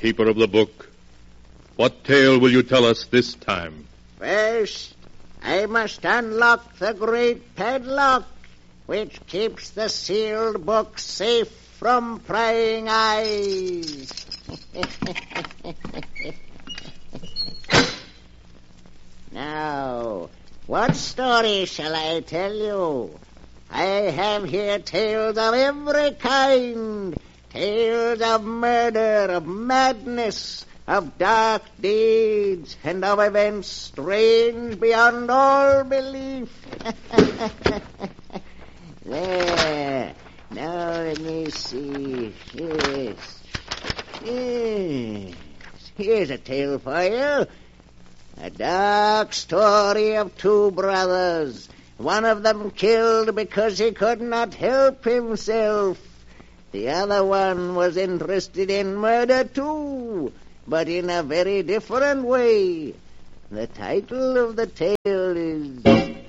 keeper of the book. What tale will you tell us this time? First, I must unlock the great padlock, which keeps the sealed book safe from prying eyes. Now, what story shall I tell you? I have here tales of every kind. Tales of murder, of madness, of dark deeds, and of events strange beyond all belief. There. Now let me see. Yes. Here's a tale for you. A dark story of two brothers. One of them killed because he could not help himself. The other one was interested in murder too, but in a very different way. The title of the tale is